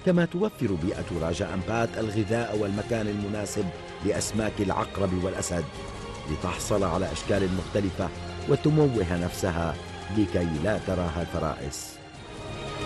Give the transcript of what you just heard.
كما توفر بيئة راجا أمبات الغذاء والمكان المناسب لأسماك العقرب والأسد لتحصل على أشكال مختلفة وتموه نفسها لكي لا تراها الفرائس.